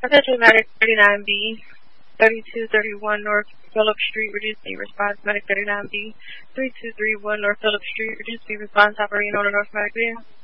Attention Medic 39B, 3231 North Phillips Street, reduce the response. Medic 39B, 3231 North Phillips Street, reduce the response. Operating on a North Medic vehicle.